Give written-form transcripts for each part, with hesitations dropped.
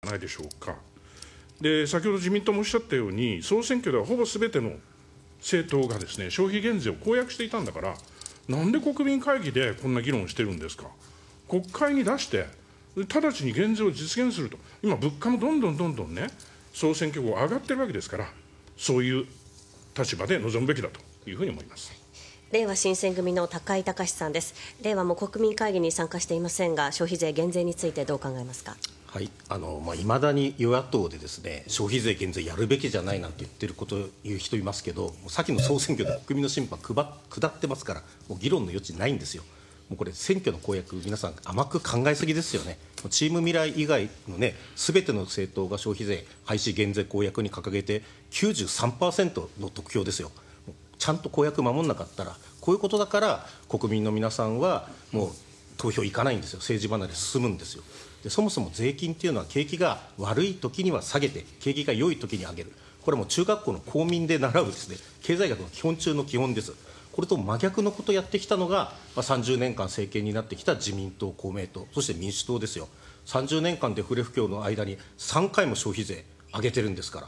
ないでしょうか。で、先ほど自民党もおっしゃったように、総選挙ではほぼすべての政党がですね、消費減税を公約していたんだから、なんで国民会議でこんな議論をしてるんですか。国会に出して、直ちに減税を実現すると、今、物価もどんどんね、総選挙後上がってるわけですから、そういう立場で臨むべきだというふうに思います。 れいわ新選組の高井崇さんです。れいわも国民会議に参加していませんが、消費税減税についてどう考えますか。 はい、いまだに与野党でですね、消費税減税やるべきじゃないなんて言ってること言う人いますけど、先の総選挙で国民の審判下ってますから、もう議論の余地ないんですよ。もうこれ、選挙の公約、皆さん、甘く考えすぎですよね。チーム未来以外のね、すべての政党が消費税廃止減税公約に掲げて、93% の得票ですよ。ちゃんと公約守んなかったら、こういうことだから、国民の皆さんはもう投票行かないんですよ、政治離れ進むんですよ。でそもそも税金っていうのは、景気が悪い時には下げて、景気が良い時に上げる、これも中学校の公民で習うですね、経済学の基本中の基本です。これと真逆のことをやってきたのが、30年間政権になってきた自民党、公明党、そして民主党ですよ。30年間デフレ不況の間に3回も消費税上げてるんですから。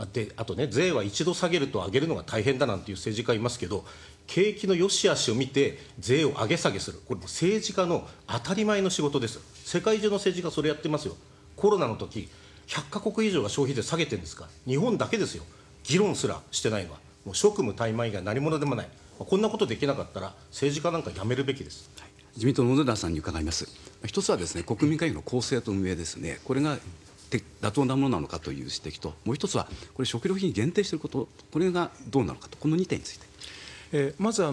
であとね、税は一度下げると上げるのが大変だなんていう政治家いますけど、景気の良し悪しを見て税を上げ下げする、これ政治家の当たり前の仕事です。世界中の政治家それやってますよ。コロナの時100カ国以上が消費税下げてるんですから、日本だけですよ、議論すらしてないのは。もう職務怠慢以外何者でもない。こんなことできなかったら政治家なんかやめるべきです。 自民党の小野寺さんに伺います。一つはですね、国民会議の構成と運営ですね、これが妥当なものなのかという指摘と、もう一つはこれ食料品に限定していること、これがどうなのかと、この2点について。 まず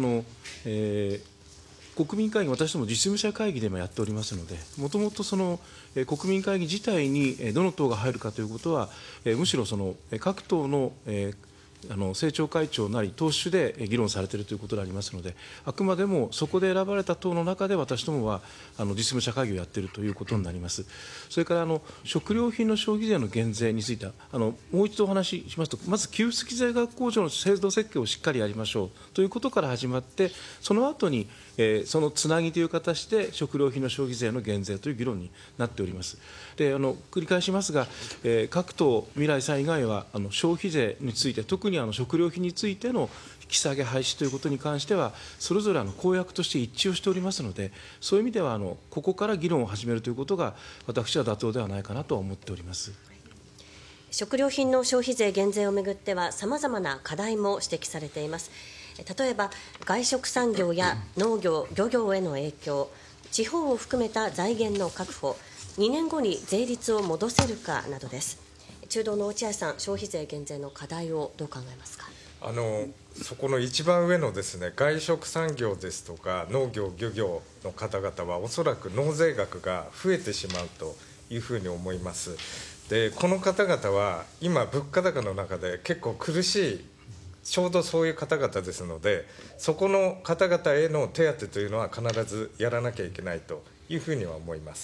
国民会議、私ども実務者会議でもやっておりますので、もともと国民会議自体にどの党が入るかということは、むしろ各党の政調会長なり党首で議論されているということでありますので、あくまでもそこで選ばれた党の中で私どもは実務者会議をやっているということになります。それから食料品の消費税の減税についてはもう一度お話ししますと、まず給付付税額控除の制度設計をしっかりやりましょうということから始まって、その後にそのつなぎという形で食料品の消費税の減税という議論になっております。で繰り返しますが、各党、未来さん以外は消費税について、特に食料品についての引き下げ廃止ということに関しては、それぞれ公約として一致をしておりますので、そういう意味ではここから議論を始めるということが、私は妥当ではないかなと思っております。 食料品の消費税減税をめぐっては、さまざまな課題も指摘されています。例えば、外食産業や農業、漁業への影響、地方を含めた財源の確保、2年後に税率を戻せるかなどです。中道の落合さん、消費税減税の課題をどう考えますか。 そこの一番上のですね、外食産業ですとか農業漁業の方々は、おそらく納税額が増えてしまうというふうに思います。でこの方々は今物価高の中で結構苦しい、ちょうどそういう方々ですので、そこの方々への手当というのは必ずやらなきゃいけないというふうには思います。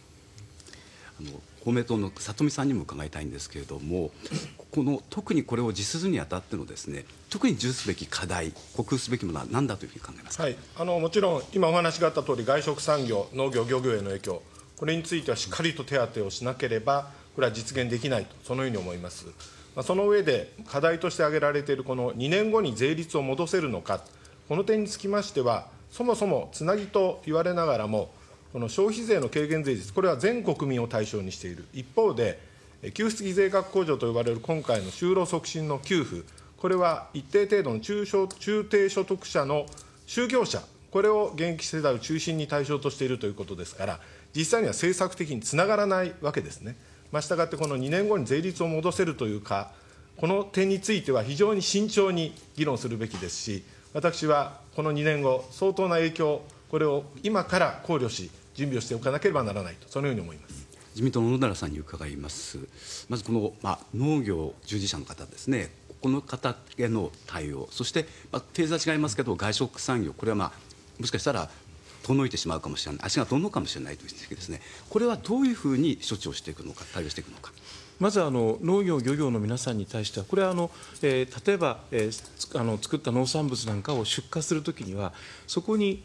公明党の里見さんにも伺いたいんですけれども、特にこれを実施するにあたってのですね、特に重視すべき課題、克服すべきものは何だというふうに考えますか。 はい、もちろん今お話があったとおり、外食産業、農業、漁業への影響、これについてはしっかりと手当てをしなければ、これは実現できないと、そのように思います。その上で、課題として挙げられているこの2年後に税率を戻せるのか、この点につきましては、そもそもつなぎと言われながらも、この消費税の軽減税率、これは全国民を対象にしている。一方で、給付付税額控除と呼ばれる今回の就労促進の給付、これは一定程度の中低所得者の就業者、これを現役世代を中心に対象としているということですから、実際には政策的につながらないわけですね。したがって、この2年後に税率を戻せるというか、この点については非常に慎重に議論するべきですし、私はこの2年後、相当な影響、これを今から考慮し、準備をしておかなければならないと、そのように思います。 自民党の小野寺さんに伺います。まずこの、農業従事者の方ですね、この方への対応、そして、フェーズは違いますけど、外食産業、これはもしかしたら遠のいてしまうかもしれない、足が遠のくかもしれないという指摘ですね、これはどういうふうに処置をしていくのか、対応していくのか。 まず農業、漁業の皆さんに対しては、これは例えば、作った農産物なんかを出荷するときには、そこに、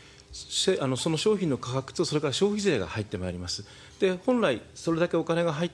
その商品の価格と、それから消費税が入ってまいります。で本来、それだけお金が入っ